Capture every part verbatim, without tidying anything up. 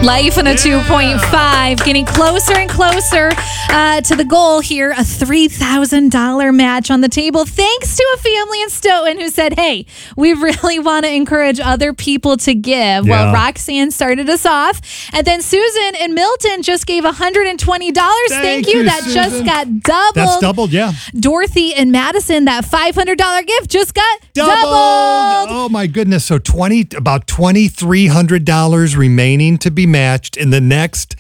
Life on a two point five, getting closer and closer uh, to the goal here. A three thousand dollars match on the table, thanks to a family in Stoughton who said, hey, we really want to encourage other people to give. Yeah. Well, Roxanne started us off. And then Susan in Milton just gave one hundred twenty dollars. Thank, Thank you. you, That Susan. just got doubled. That's doubled, yeah. Dorothy in Madison, that five hundred dollars gift just got Doubled. doubled. Oh my goodness! So twenty, about twenty three hundred dollars remaining to be matched in the next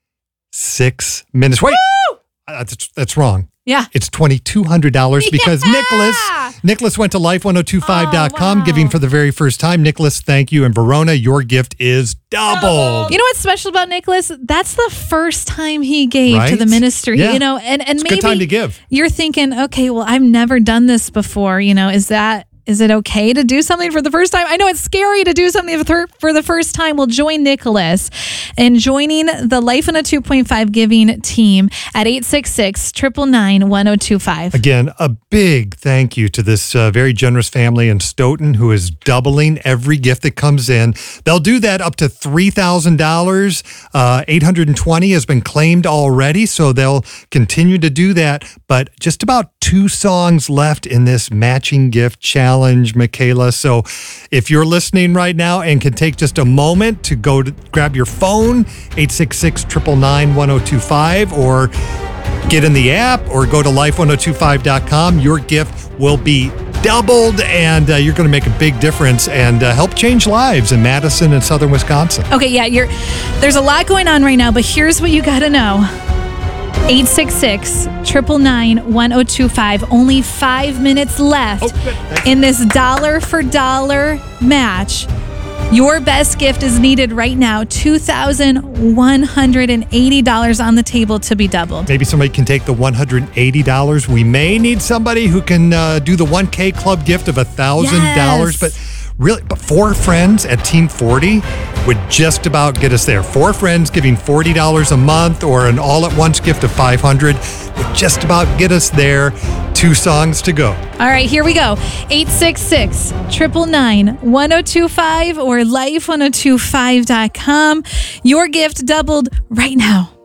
six minutes. Wait, uh, that's that's wrong. Yeah. It's twenty two hundred dollars because Yeah. Nicholas Nicholas went to life one oh two five dot com Oh, wow. giving for the very first time. Nicholas, thank you, and Verona, your gift is doubled. You know what's special about Nicholas? That's the first time he gave to Right? the ministry. Yeah. You know, and and It's a maybe good time to give. You're thinking, okay, well, I've never done this before. You know, is that is it okay to do something for the first time? I know it's scary to do something for for the first time. Well, join Nicholas in joining the Life on a two point five giving team at eight six six, nine nine nine, one oh two five. Again, a big thank you to this uh, very generous family in Stoughton who is doubling every gift that comes in. They'll do that up to three thousand dollars. Uh, eight hundred twenty has been claimed already, so they'll continue to do that. But just about two songs left in this matching gift challenge, Michaela. So if you're listening right now and can take just a moment to go to grab your phone, eight six six, nine nine nine, one oh two five, or get in the app or go to life one oh two five dot com. Your gift will be doubled, and uh, you're going to make a big difference and uh, help change lives in Madison and southern Wisconsin. Okay, yeah, you're there's a lot going on right now, but here's what you got to know. eight six six, nine nine nine, one oh two five. Only five minutes left Oh, good. Thank you. in this dollar for dollar match. Your best gift is needed right now. two thousand one hundred eighty dollars on the table to be doubled. Maybe somebody can take the one hundred eighty dollars. We may need somebody who can uh, do the one K club gift of one thousand dollars. Yes. But really, but four friends at Team forty would just about get us there. Four friends giving forty dollars a month or an all-at-once gift of five hundred dollars would just about get us there. Two songs to go. All right, here we go. eight six six, nine nine nine, one oh two five or life one oh two five dot com. Your gift doubled right now.